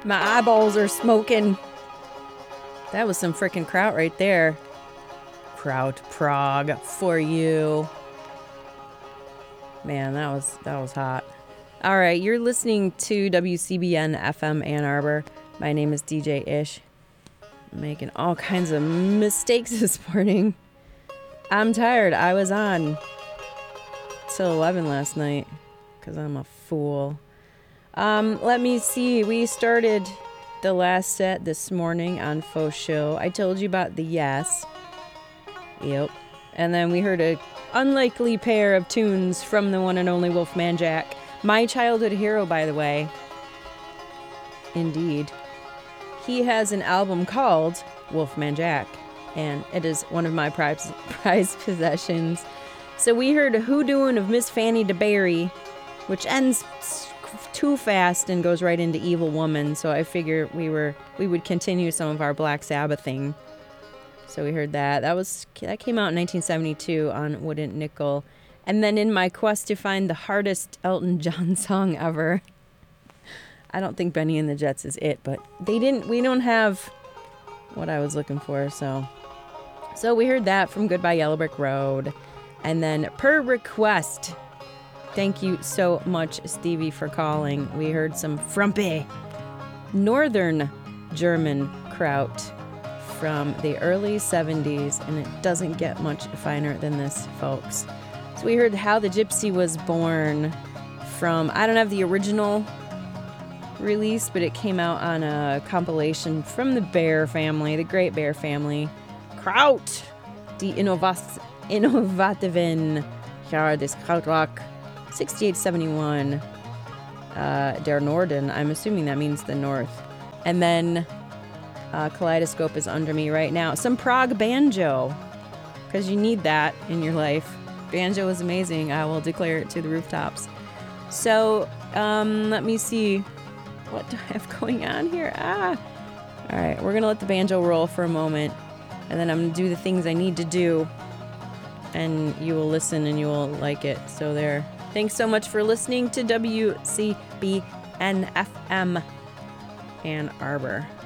My eyeballs are smoking. That was some freaking kraut right there. Kraut prog for you. Man, that was hot. All right, you're listening to WCBN FM Ann Arbor. My name is DJ Ish. I'm making all kinds of mistakes this morning. I'm tired. I was on till 11 last night because I'm a fool. Let me see. We started the last set this morning on Faux Show. I told you about the Yes. Yep. And then we heard a unlikely pair of tunes from the one and only Wolfman Jack. My childhood hero, by the way. Indeed. He has an album called Wolfman Jack, and it is one of my prized possessions. So we heard a hoodooing of Miss Fanny DeBerry, which ends too fast and goes right into Evil Woman, so I figure we would continue some of our Black Sabbathing. So we heard that. That came out in 1972 on Wooden Nickel. And then in my quest to find the hardest Elton John song ever, I don't think Benny and the Jets is it, but we don't have what I was looking for, so we heard that from Goodbye Yellow Brick Road. And then per request, thank you so much, Stevie, for calling. We heard some Frumpy Northern German kraut from the early 70s, and it doesn't get much finer than this, folks. So we heard How the Gypsy Was Born from, I don't have the original release, but it came out on a compilation from the Bear family, the Great Bear family. Kraut, die Innovativen Jahre des Krautrock, 68-71. Der Norden, I'm assuming that means the north. And then Kaleidoscope is under me right now. Some prog banjo, because you need that in your life. Banjo is amazing. I will declare it to the rooftops. So, let me see. What do I have going on here? All right, we're going to let the banjo roll for a moment, and then I'm going to do the things I need to do, and you will listen and you will like it. So there. Thanks so much for listening to WCBN FM Ann Arbor.